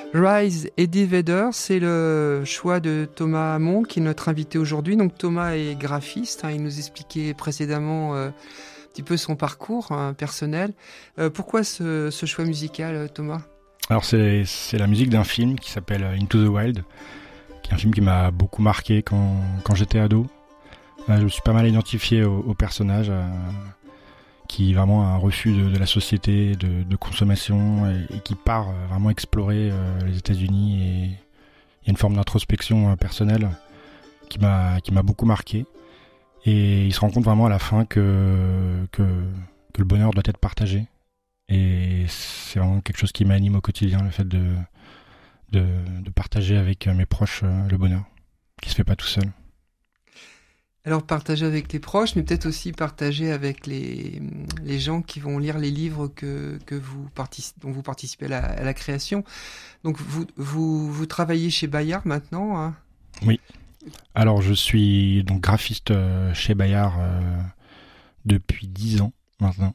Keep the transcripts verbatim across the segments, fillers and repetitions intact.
Rise, Eddie Vedder, c'est le choix de Thomas Hamon, qui est notre invité aujourd'hui. Donc Thomas est graphiste, hein, il nous expliquait précédemment euh, un petit peu son parcours hein, personnel. Euh, pourquoi ce, ce choix musical, Thomas ? Alors c'est, c'est la musique d'un film qui s'appelle Into the Wild, qui est un film qui m'a beaucoup marqué quand, quand j'étais ado. Euh, je me suis pas mal identifié au, au personnage, euh, qui vraiment a un refus de, de la société, de, de consommation, et, et qui part euh, vraiment explorer euh, les États-Unis. Et il y a une forme d'introspection euh, personnelle qui m'a, qui m'a beaucoup marqué. Et il se rend compte vraiment à la fin que, que, que le bonheur doit être partagé. Et c'est vraiment quelque chose qui m'anime au quotidien, le fait de, de, de partager avec mes proches euh, le bonheur, qui se fait pas tout seul. Alors partager avec les proches, mais peut-être aussi partager avec les, les gens qui vont lire les livres que, que vous particip- dont vous participez à la, à la création. Donc vous, vous, vous travaillez chez Bayard maintenant hein ? Oui. Alors je suis donc graphiste chez Bayard euh, depuis dix ans maintenant.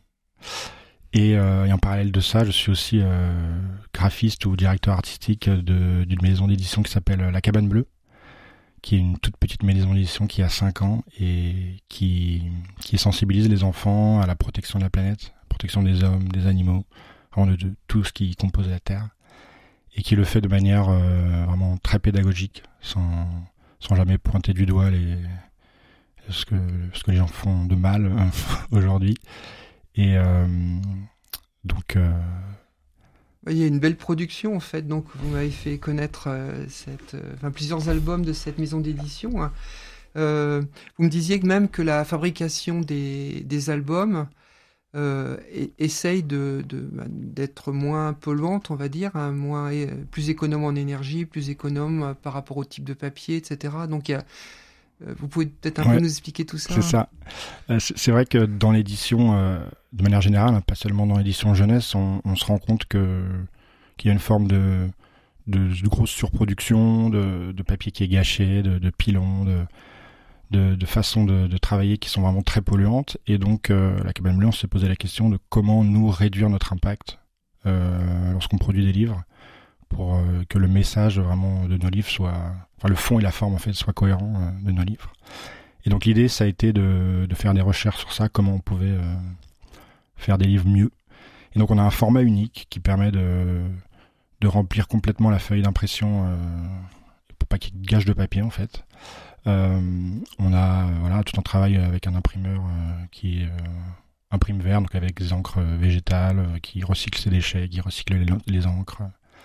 Et, euh, et en parallèle de ça, je suis aussi euh, graphiste ou directeur artistique de, d'une maison d'édition qui s'appelle La Cabane Bleue, qui est une toute petite maison d'édition qui a cinq ans et qui, qui sensibilise les enfants à la protection de la planète, à la protection des hommes, des animaux, vraiment de, de tout ce qui compose la Terre, et qui le fait de manière euh, vraiment très pédagogique, sans, sans jamais pointer du doigt les, ce, que, ce que les gens font de mal euh, aujourd'hui. Et euh, donc... Euh, Il y a une belle production en fait, donc vous m'avez fait connaître euh, cette, euh, enfin, plusieurs albums de cette maison d'édition. Hein. Euh, vous me disiez que même que la fabrication des, des albums euh, et, essaye de, de, d'être moins polluante, on va dire, hein, moins, et, plus économe en énergie, plus économe euh, par rapport au type de papier, et cetera. Donc il y a, euh, vous pouvez peut-être un ouais, peu nous expliquer tout ça. C'est ça. Euh, c'est, c'est vrai que dans l'édition, euh, de manière générale, pas seulement dans l'édition jeunesse, on, on se rend compte que qu'il y a une forme de, de, de grosse surproduction, de, de papier qui est gâché, de, de pilons, de, de, de façons de, de travailler qui sont vraiment très polluantes. Et donc, euh, la Cabane Bleue, on s'est posé la question de comment nous réduire notre impact euh, lorsqu'on produit des livres pour euh, que le message vraiment de nos livres soit... Enfin, le fond et la forme, en fait, soient cohérents euh, de nos livres. Et donc, l'idée, ça a été de, de faire des recherches sur ça, comment on pouvait euh, faire des livres mieux. Et donc, on a un format unique qui permet de, de remplir complètement la feuille d'impression euh, pour pas qu'il y ait de gâche de papier, en fait. Euh, on a voilà, tout un travail avec un imprimeur euh, qui euh, imprime vert, donc avec des encres végétales, euh, qui recycle ses déchets, qui recycle les, les encres.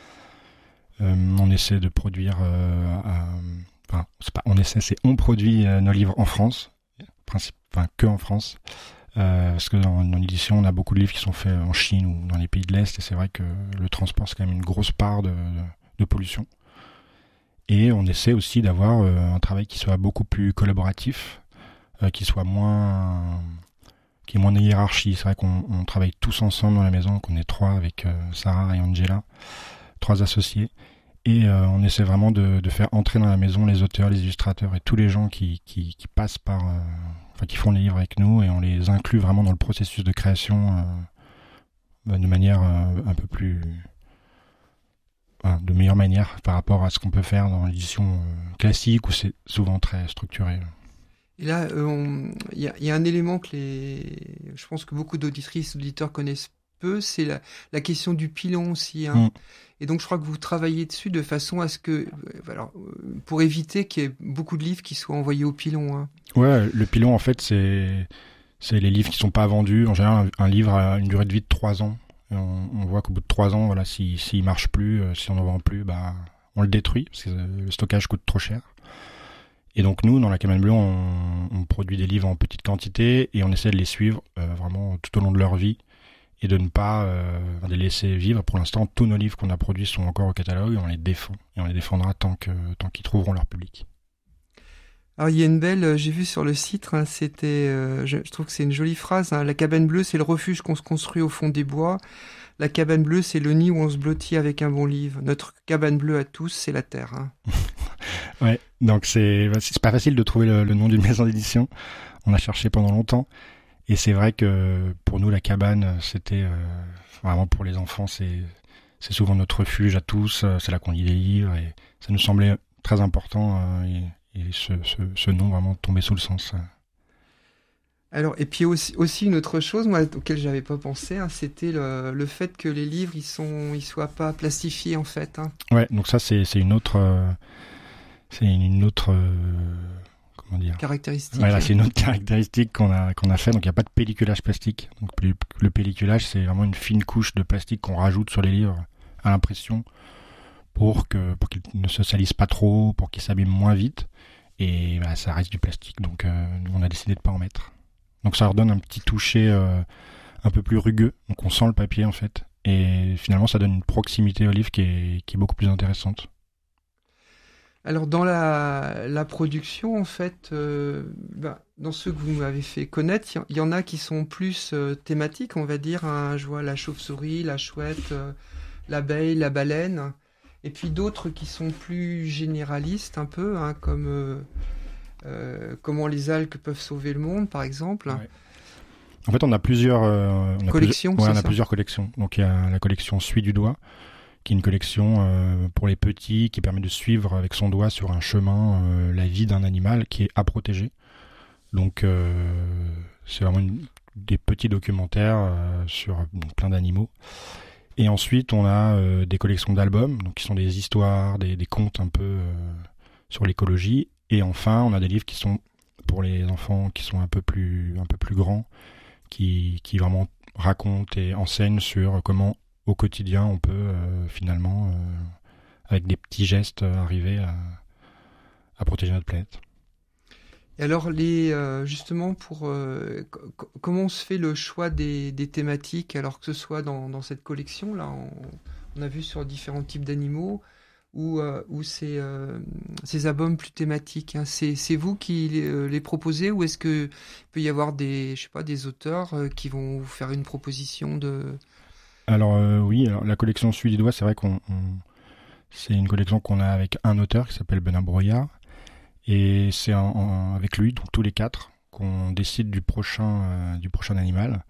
Euh, on essaie de produire... Euh, à, enfin, c'est pas on essaie, c'est on produit euh, nos livres en France, principe, enfin que en France. Euh, parce que dans, dans l'édition, on a beaucoup de livres qui sont faits en Chine ou dans les pays de l'Est, et c'est vrai que le transport, c'est quand même une grosse part de, de, de pollution. Et on essaie aussi d'avoir euh, un travail qui soit beaucoup plus collaboratif, euh, qui soit moins... qui ait moins de hiérarchie. C'est vrai qu'on on travaille tous ensemble dans la maison, qu'on est trois avec euh, Sarah et Angela, trois associés. Et euh, on essaie vraiment de, de faire entrer dans la maison les auteurs, les illustrateurs et tous les gens qui, qui, qui passent par... Euh, enfin, qui font les livres avec nous, et on les inclut vraiment dans le processus de création euh, de manière euh, un peu plus... Enfin, de meilleure manière par rapport à ce qu'on peut faire dans l'édition euh, classique où c'est souvent très structuré. Et là, il euh, y, y a un élément que les, je pense que beaucoup d'auditrices, d'auditeurs connaissent peu, c'est la, la question du pilon aussi. Hein. Mm. Et donc, je crois que vous travaillez dessus de façon à ce que, alors, pour éviter qu'il y ait beaucoup de livres qui soient envoyés au pilon. Hein. Ouais, le pilon, en fait, c'est, c'est les livres qui sont pas vendus. En général, un, un livre a une durée de vie de trois ans. Et on, on voit qu'au bout de trois ans, voilà, s'il si, si marche plus, euh, si on n'en vend plus, bah, on le détruit parce que le stockage coûte trop cher. Et donc nous, dans la Cabane Bleue, on, on produit des livres en petite quantité et on essaie de les suivre euh, vraiment tout au long de leur vie et de ne pas euh, les laisser vivre. Pour l'instant, tous nos livres qu'on a produits sont encore au catalogue et on les défend. Et on les défendra tant, que, tant qu'ils trouveront leur public. Alors il y a une belle, j'ai vu sur le site, hein, c'était, euh, je, je trouve que c'est une jolie phrase, hein, la cabane bleue c'est le refuge qu'on se construit au fond des bois, la cabane bleue c'est le nid où on se blottit avec un bon livre, notre cabane bleue à tous c'est la terre. Hein. Ouais, donc c'est, c'est pas facile de trouver le, le nom d'une maison d'édition, on a cherché pendant longtemps, et c'est vrai que pour nous la cabane c'était, euh, vraiment pour les enfants c'est, c'est souvent notre refuge à tous, euh, c'est là qu'on lit les livres, et ça nous semblait très important, euh, et, et ce, ce, ce nom vraiment tombait sous le sens. Alors, et puis aussi, aussi une autre chose, moi, auquel j'avais pas pensé, hein, c'était le, le fait que les livres, ils sont, ils soient pas plastifiés, en fait. Hein. Ouais, donc ça, c'est, c'est une autre, euh, c'est une autre, euh, comment dire, caractéristique. Voilà, c'est une autre caractéristique qu'on a, qu'on a fait. Donc, il n'y a pas de pelliculage plastique. Donc, le pelliculage, c'est vraiment une fine couche de plastique qu'on rajoute sur les livres à l'impression pour que, pour qu'ils ne se salissent pas trop, pour qu'ils s'abîment moins vite. Et bah, ça reste du plastique, donc euh, on a décidé de pas en mettre. Donc ça leur donne un petit toucher euh, un peu plus rugueux, donc on sent le papier en fait, et finalement ça donne une proximité au livre qui est, qui est beaucoup plus intéressante. Alors dans la, la production en fait, euh, bah, dans ceux que vous m'avez fait connaître, il y, y en a qui sont plus euh, thématiques, on va dire, hein, je vois la chauve-souris, la chouette, euh, l'abeille, la baleine, et puis d'autres qui sont plus généralistes un peu, hein, comme... Euh, Euh, comment les algues peuvent sauver le monde, par exemple. Ouais. En fait, on a plusieurs euh, on a collections. Plusieurs, ouais, on a ça plusieurs collections. Donc, il y a la collection Suis du doigt, qui est une collection euh, pour les petits, qui permet de suivre avec son doigt sur un chemin euh, la vie d'un animal qui est à protéger. Donc, euh, c'est vraiment une, des petits documentaires euh, sur donc, plein d'animaux. Et ensuite, on a euh, des collections d'albums, donc qui sont des histoires, des, des contes un peu euh, sur l'écologie. Et enfin, on a des livres qui sont pour les enfants qui sont un peu plus, un peu plus grands, qui, qui vraiment racontent et enseignent sur comment, au quotidien, on peut euh, finalement, euh, avec des petits gestes, arriver à, à protéger notre planète. Et alors, les, euh, justement, pour euh, c- comment on se fait le choix des, des thématiques, alors que ce soit dans, dans cette collection, là, on, on a vu sur différents types d'animaux, ou, euh, ou ces, euh, ces albums plus thématiques, hein. C'est, c'est vous qui les, euh, les proposez, ou est-ce qu'il peut y avoir des, je sais pas, des auteurs euh, qui vont vous faire une proposition de... Alors euh, oui, alors, la collection Suis du doigt, c'est vrai qu'on on, c'est une collection qu'on a avec un auteur qui s'appelle Benoît Brouillard, et c'est en, en, avec lui, donc tous les quatre, qu'on décide du prochain, euh, du prochain animal.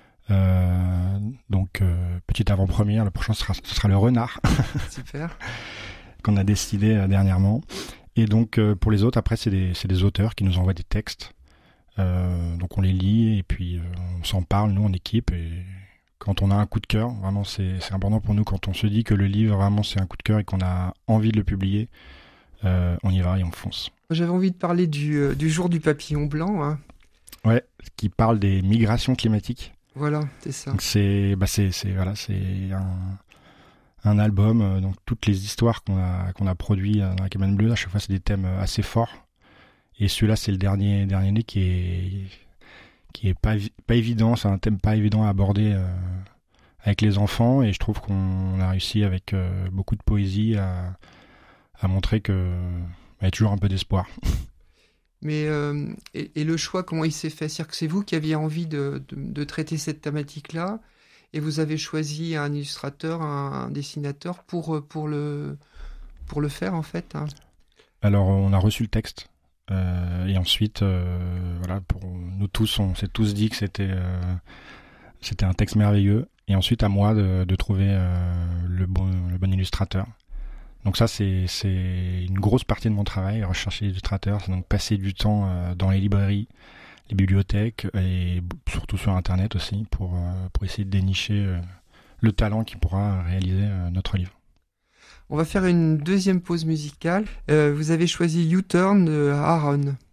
Euh, donc euh, petite avant-première, le prochain sera, ce sera le renard. Super. Qu'on a décidé euh, dernièrement. Et donc euh, pour les autres, après c'est des, c'est des auteurs qui nous envoient des textes. Euh, donc on les lit et puis euh, on s'en parle nous en équipe, et quand on a un coup de cœur, vraiment c'est, c'est important pour nous, quand on se dit que le livre vraiment c'est un coup de cœur et qu'on a envie de le publier, euh, on y va et on fonce. J'avais envie de parler du, euh, du jour du papillon blanc, hein. Ouais, qui parle des migrations climatiques. Voilà, c'est ça. Donc c'est, bah c'est, c'est, voilà, c'est un, un album, euh, donc toutes les histoires qu'on a, qu'on a produit dans la cabane bleue, à chaque fois c'est des thèmes assez forts. Et celui-là c'est le dernier, dernier né qui est, qui est pas, pas évident, c'est un thème pas évident à aborder euh, avec les enfants, et je trouve qu'on a réussi avec euh, beaucoup de poésie à, à montrer que il y a toujours un peu d'espoir. Mais euh, et, et le choix, comment il s'est fait? C'est-à-dire que c'est vous qui aviez envie de, de, de traiter cette thématique-là, et vous avez choisi un illustrateur, un, un dessinateur pour, pour, le, pour le faire, en fait, hein. Alors, on a reçu le texte, euh, et ensuite, euh, voilà, pour nous tous, on s'est tous dit que c'était, euh, c'était un texte merveilleux, et ensuite à moi de, de trouver euh, le, bon, le bon illustrateur. Donc ça, c'est, c'est une grosse partie de mon travail, rechercher l'illustrateur, c'est donc passer du temps euh, dans les librairies, les bibliothèques, et surtout sur Internet aussi, pour, euh, pour essayer de dénicher euh, le talent qui pourra réaliser euh, notre livre. On va faire une deuxième pause musicale. Euh, vous avez choisi U-Turn de Aaron.